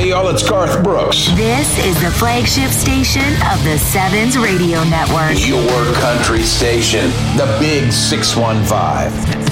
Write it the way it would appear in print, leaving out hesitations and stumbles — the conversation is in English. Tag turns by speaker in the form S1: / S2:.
S1: Hey, y'all, it's Garth Brooks.
S2: This is the flagship station of the Sevens Radio Network.
S1: Your country station, the Big 615.